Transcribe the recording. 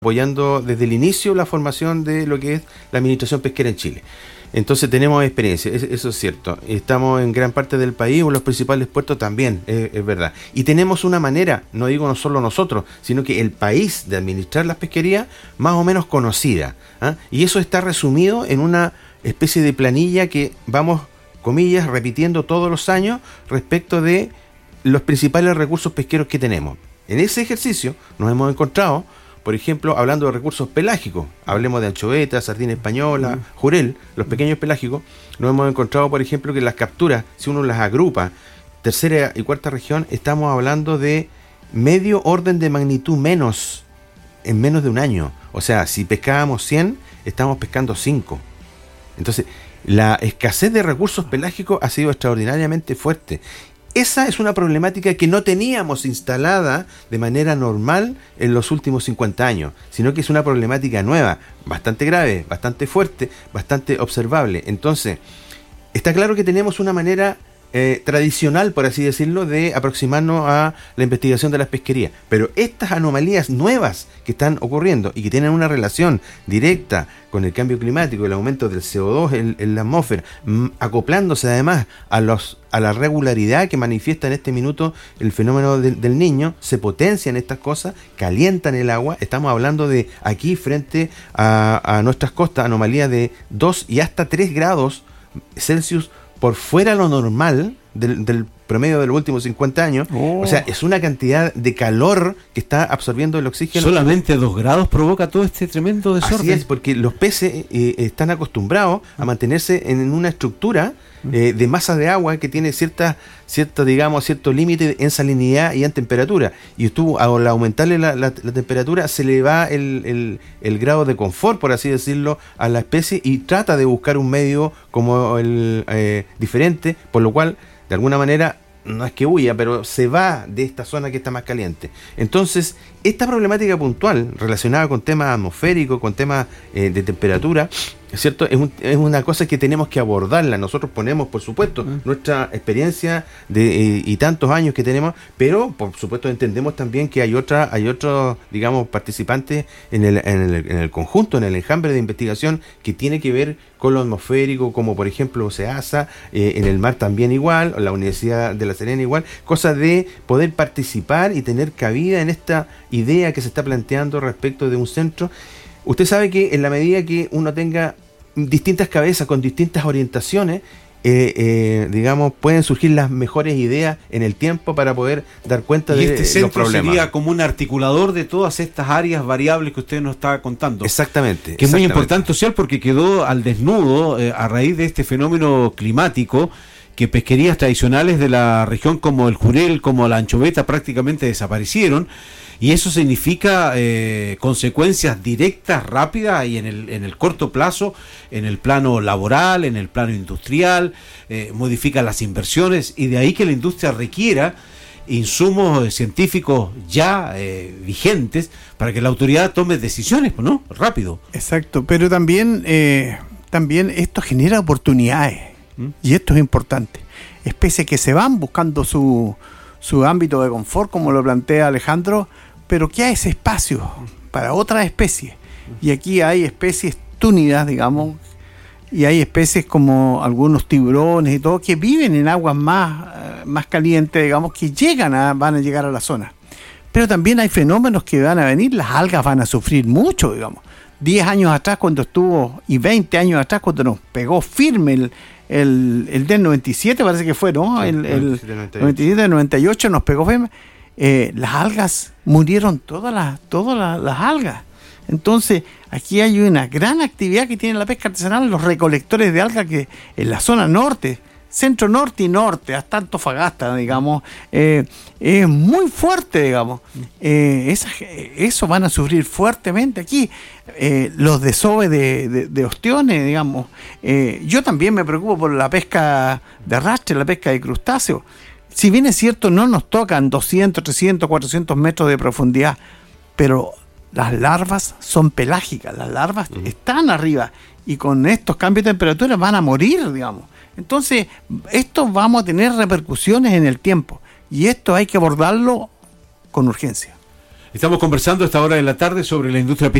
apoyando desde el inicio la formación de lo que es la administración pesquera en Chile. Entonces tenemos experiencia, eso es cierto. Estamos en gran parte del país, o en los principales puertos también, es verdad. Y tenemos una manera, no digo no solo nosotros, sino que el país de administrar las pesquerías más o menos conocida. Y eso está resumido en una especie de planilla que vamos, comillas, repitiendo todos los años respecto de los principales recursos pesqueros que tenemos. En ese ejercicio nos hemos encontrado, por ejemplo, hablando de recursos pelágicos, hablemos de anchoveta, sardina española, jurel, los pequeños pelágicos, nos hemos encontrado, por ejemplo, que las capturas, si uno las agrupa, tercera y cuarta región, estamos hablando de medio orden de magnitud menos, en menos de un año. O sea, si pescábamos 100, estamos pescando 5. Entonces, la escasez de recursos pelágicos ha sido extraordinariamente fuerte. Esa es una problemática que no teníamos instalada de manera normal en los últimos 50 años, sino que es una problemática nueva, bastante grave, bastante fuerte, bastante observable. Entonces, está claro que tenemos una manera tradicional, por así decirlo, de aproximarnos a la investigación de las pesquerías. Pero estas anomalías nuevas que están ocurriendo y que tienen una relación directa con el cambio climático, el aumento del CO2 en la atmósfera, acoplándose además a la regularidad que manifiesta en este minuto el fenómeno del Niño, se potencian estas cosas, calientan el agua. Estamos hablando de aquí frente a nuestras costas, anomalías de 2 y hasta 3 grados Celsius por fuera lo normal del promedio de los últimos 50 años. O sea, es una cantidad de calor que está absorbiendo el oxígeno. Solamente 2 grados provoca todo este tremendo desorden. Así es, porque los peces están acostumbrados a mantenerse en una estructura de masa de agua que tiene cierto límite en salinidad y en temperatura. Y al aumentarle la temperatura, se le va el grado de confort, por así decirlo, a la especie, y trata de buscar un medio como el diferente, por lo cual, de alguna manera, no es que huya, pero se va de esta zona que está más caliente. Entonces, esta problemática puntual relacionada con temas atmosféricos, con temas de temperatura, ¿cierto? Es una cosa que tenemos que abordarla. Nosotros ponemos, por supuesto, nuestra experiencia y tantos años que tenemos, pero por supuesto entendemos también que hay otros, digamos, participantes en el conjunto, en el enjambre de investigación que tiene que ver con lo atmosférico, como por ejemplo SEASA, en el mar también igual, o la Universidad de La Serena igual, cosa de poder participar y tener cabida en esta idea que se está planteando respecto de un centro. Usted sabe que en la medida que uno tenga distintas cabezas con distintas orientaciones, digamos, pueden surgir las mejores ideas en el tiempo para poder dar cuenta de los problemas. Y este centro sería como un articulador de todas estas áreas variables que usted nos estaba contando. Exactamente. Que es muy importante, social, porque quedó al desnudo a raíz de este fenómeno climático, que pesquerías tradicionales de la región como el jurel, como la anchoveta prácticamente desaparecieron. Y eso significa consecuencias directas, rápidas y en el corto plazo, en el plano laboral, en el plano industrial, modifica las inversiones, y de ahí que la industria requiera insumos científicos ya vigentes para que la autoridad tome decisiones, ¿no? Rápido. Exacto, pero también esto genera oportunidades, y esto es importante. Especies que se van buscando su ámbito de confort, como lo plantea Alejandro, pero que hay ese espacio para otras especies. Y aquí hay especies túnidas, digamos, y hay especies como algunos tiburones y todo, que viven en aguas más calientes, digamos, que van a llegar a la zona. Pero también hay fenómenos que van a venir, las algas van a sufrir mucho, digamos. 10 años atrás cuando estuvo, y 20 años atrás cuando nos pegó firme el del 97, parece que fue, ¿no? Sí, el 97, 98 nos pegó firme. Las algas murieron, todas las algas. Entonces aquí hay una gran actividad que tiene la pesca artesanal, los recolectores de algas, que en la zona norte, centro norte y norte, hasta Antofagasta, digamos, es muy fuerte, digamos. Eso van a sufrir fuertemente aquí. Los desoves de ostiones, digamos. Yo también me preocupo por la pesca de arrastre, la pesca de crustáceos. Si bien es cierto, no nos tocan 200, 300, 400 metros de profundidad, pero las larvas son pelágicas, las larvas están arriba, y con estos cambios de temperatura van a morir, digamos. Entonces, esto vamos a tener repercusiones en el tiempo, y esto hay que abordarlo con urgencia. Estamos conversando a esta hora de la tarde sobre la industria